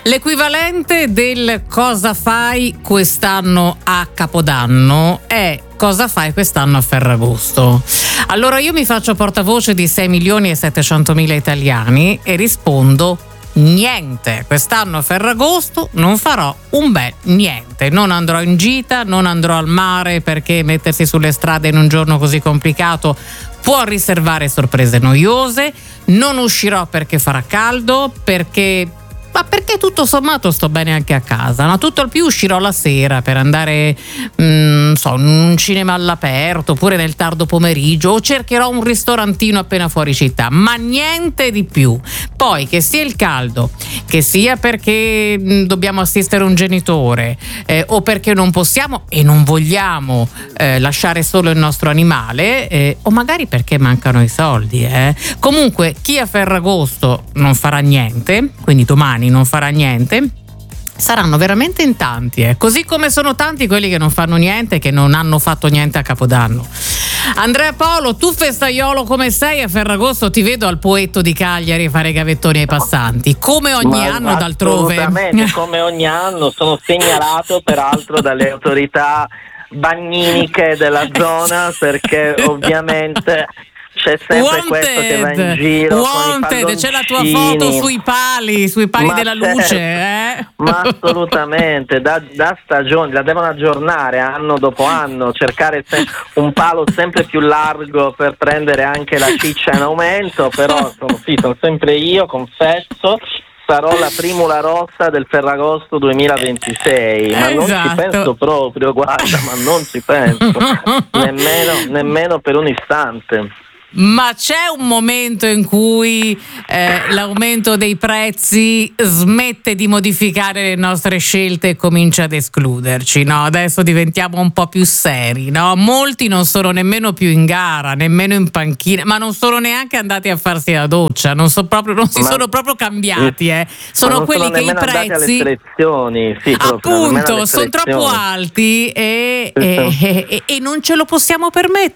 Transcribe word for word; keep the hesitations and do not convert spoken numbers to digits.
L'equivalente del cosa fai quest'anno a Capodanno è cosa fai quest'anno a Ferragosto. Allora io mi faccio portavoce di sei milioni e settecentomila italiani e rispondo niente. Quest'anno a Ferragosto non farò un bel niente, non andrò in gita, non andrò al mare, perché mettersi sulle strade in un giorno così complicato può riservare sorprese noiose, non uscirò perché farà caldo, perché ma perché tutto sommato sto bene anche a casa, no? Tutto al più uscirò la sera per andare mm, so, in un cinema all'aperto oppure nel tardo pomeriggio, o cercherò un ristorantino appena fuori città, ma niente di più. Poi che sia il caldo, che sia perché mm, dobbiamo assistere un genitore eh, o perché non possiamo e non vogliamo eh, lasciare solo il nostro animale eh, o magari perché mancano i soldi eh. Comunque chi a Ferragosto non farà niente, quindi domani non farà niente, saranno veramente in tanti, eh. Così come sono tanti quelli che non fanno niente, che non hanno fatto niente a Capodanno. Andrea Polo, tu festaiolo come sei a Ferragosto, ti vedo al Poetto di Cagliari fare i gavettoni ai passanti, come ogni Ma anno d'altrove. Assolutamente, come ogni anno, sono segnalato peraltro dalle autorità bagniniche della zona, perché ovviamente c'è sempre Wanted, questo che va in giro Wanted, con i c'è la tua foto sui pali, sui pali ma della certo, luce, eh? Ma assolutamente, da, da stagioni, la devono aggiornare anno dopo anno, cercare se, un palo sempre più largo per prendere anche la ciccia in aumento, però sono, sì, sono sempre io, confesso. Sarò la primula rossa del Ferragosto duemilaventisei, ma esatto. Non ci penso proprio, guarda, ma non ci penso, nemmeno, nemmeno per un istante. Ma c'è un momento in cui eh, l'aumento dei prezzi smette di modificare le nostre scelte e comincia ad escluderci, no? Adesso diventiamo un po' più seri, no? Molti non sono nemmeno più in gara, nemmeno in panchina, ma non sono neanche andati a farsi la doccia, non, so proprio, non si ma, sono proprio cambiati, eh. Sono non quelli sono che i prezzi alle selezioni, sì, appunto sono troppo alti e, sì, e, sì. e, e non ce lo possiamo permettere.